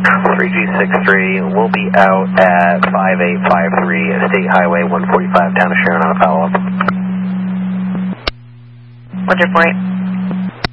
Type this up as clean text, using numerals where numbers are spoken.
3G63, we'll be out at 5853 State Highway 145, town of Sharon on a follow-up. What's your point?